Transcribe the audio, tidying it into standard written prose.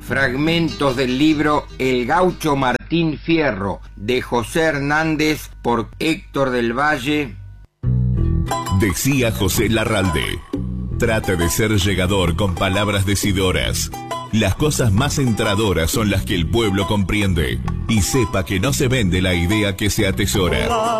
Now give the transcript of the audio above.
fragmentos del libro El gaucho Martín Fierro, de José Hernández, por Héctor del Valle. Decía José Larralde: trate de ser llegador con palabras decidoras. Las cosas más entradoras son las que el pueblo comprende, y sepa que no se vende la idea que se atesora.